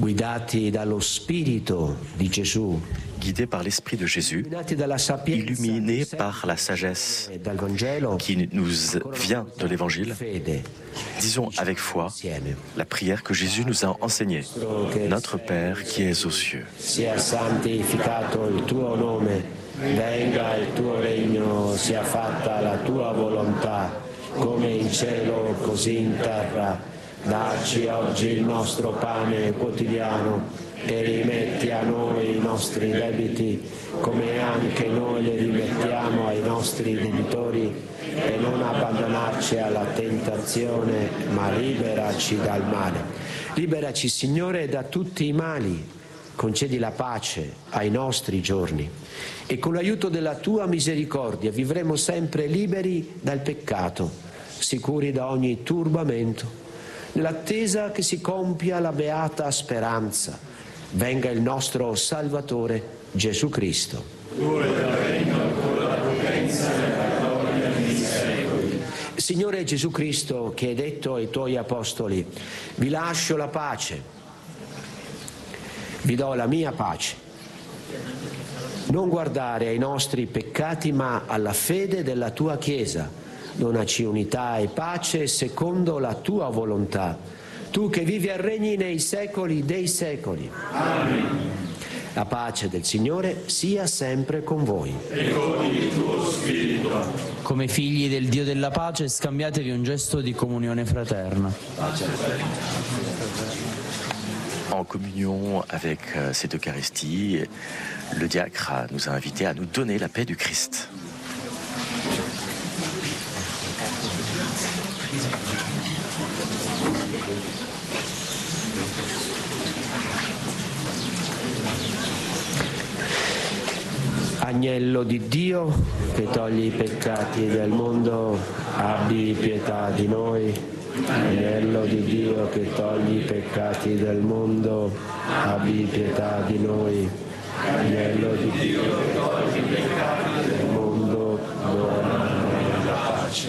guidati dallo Spirito di Gesù, guidés par l'Esprit de Jésus, illuminés par la sagesse qui nous vient de l'Évangile, disons avec foi la prière que Jésus nous a enseignée. Notre Père qui es aux cieux. Sia santificato il tuo nome, venga il tuo regno, sia fatta la tua volontà, come in cielo così in terra. Dacci oggi il nostro pane quotidiano e rimetti a noi i nostri debiti, come anche noi li rimettiamo ai nostri debitori, e non abbandonarci alla tentazione, ma liberaci dal male. Liberaci, Signore, da tutti i mali, concedi la pace ai nostri giorni e con l'aiuto della tua misericordia vivremo sempre liberi dal peccato, sicuri da ogni turbamento, nell'attesa che si compia la beata speranza. Venga il nostro Salvatore Gesù Cristo. Tuo è il regno, tua la potenza e la gloria nei secoli. Signore Gesù Cristo, che hai detto ai tuoi apostoli: vi lascio la pace, vi do la mia pace. Non guardare ai nostri peccati, ma alla fede della tua Chiesa. Donaci unità e pace secondo la tua volontà, tu che vivi e regni nei secoli dei secoli. Amen. La pace del Signore sia sempre con voi. E con il tuo spirito. Come figli del Dio della pace, scambiatevi un gesto di comunione fraterna. En communion avec cette Eucharistie, le diacre nous a invités à nous donner la paix du Christ. Agnello di Dio che togli i peccati del mondo, abbi pietà di noi. Agnello di Dio che togli i peccati del mondo, abbi pietà di noi. Agnello di Dio che togli i peccati del mondo, dona a noi la pace.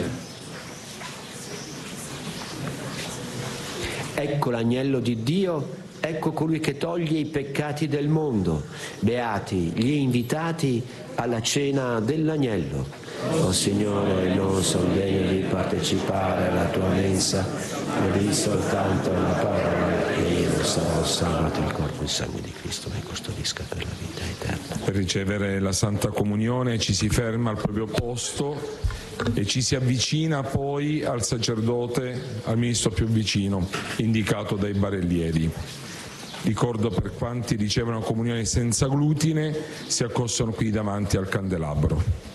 Ecco l'agnello di Dio. Ecco colui che toglie i peccati del mondo. Beati gli invitati alla cena dell'agnello. O Signore, non sono degno di partecipare alla tua mensa, ma di soltanto una parola e io sarò salvato. Il corpo e il sangue di Cristo mi custodisca per la vita eterna. Per ricevere la Santa Comunione ci si ferma al proprio posto e ci si avvicina poi al sacerdote, al ministro più vicino, indicato dai barellieri. Ricordo per quanti ricevono comunione senza glutine, si accostano qui davanti al candelabro.